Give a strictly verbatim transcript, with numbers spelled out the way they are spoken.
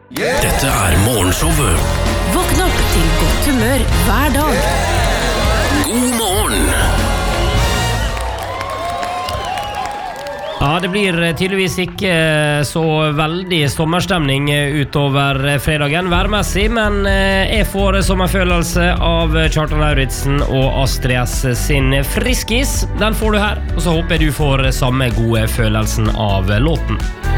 Yeah! Dette er morgenshowet. Våkn opp til godt humør hver dag. God morgen! Ja, det blir tydeligvis ikke så veldig sommerstemning utover fredagen værmessig, men jeg får sommerfølelse av Kjartan Lauritzen og Astrid S sin Friskis. Den får du her, og så håper jeg du får samme gode følelsen av låten.